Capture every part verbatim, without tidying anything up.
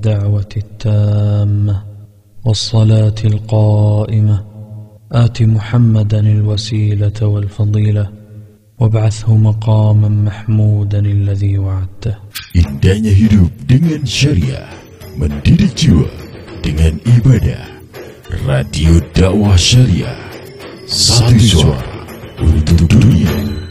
الدعوة التامة والصلاة القائمة آت محمدا الوسيلة والفضيلة وابعثه مقاما محمودا الذي وعدته. Indahnya hidup dengan syariah, mendidik jiwa dengan ibadah. Radio Dakwah Syariah, satu suara untuk dunia.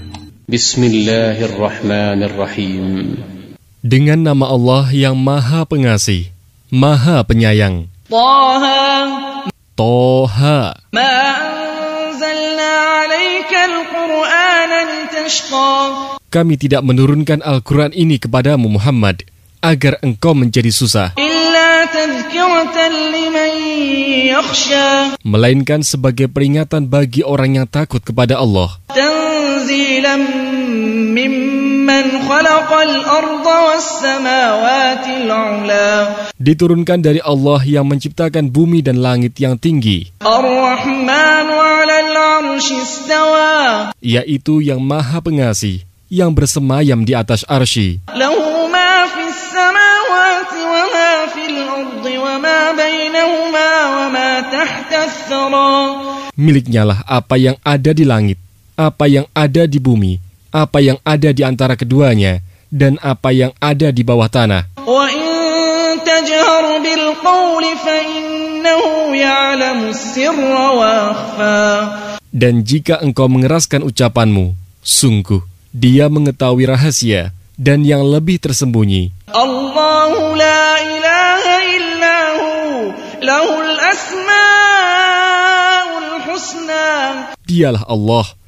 Bismillahirrahmanirrahim. Dengan nama Allah yang Maha Pengasih, Maha Penyayang. Taha. Toha. Ma anzalna 'alaikal Qur'ana litashqa. Kami tidak menurunkan Al-Quran ini kepadamu Muhammad agar engkau menjadi susah, Illa tadhkiratan liman yakhsha. melainkan sebagai peringatan bagi orang yang takut kepada Allah. Tanzilan mimman khalaqal arda was samawati al-'ula. Diturunkan dari Allah yang menciptakan bumi dan langit yang tinggi, Ar-Rahmanu 'alal 'arsy istawa. yaitu yang Maha Pengasih, yang bersemayam di atas arsy. Lahu ma fis samawati wa ma fil ardi wa ma bainahuma wa ma tahta ath-thara. Miliknya lah apa yang ada di langit, apa yang ada di bumi, apa yang ada di antara keduanya, dan apa yang ada di bawah tanah. Wa in tajhar bil qawli fa innahu ya'lamu as-sirra wa akhfa. Dan jika engkau mengeraskan ucapanmu, sungguh Dia mengetahui rahasia dan yang lebih tersembunyi. Allahu la ilaha illa hu, lahul asmaul husna. Dialah Allah,